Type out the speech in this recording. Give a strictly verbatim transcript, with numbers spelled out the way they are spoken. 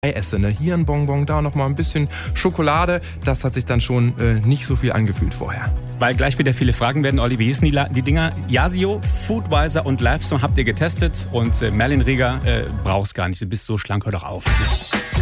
esse. Ne? Hier ein Bonbon, da nochmal ein bisschen Schokolade. Das hat sich dann schon äh, nicht so viel angefühlt vorher. Weil gleich wieder viele Fragen werden, Olli, wie hießen die, die Dinger? Yasio, Foodwiser und Livestorm habt ihr getestet und äh, Merlin Rieger äh, brauchst gar nicht, du bist so schlank, hör doch auf.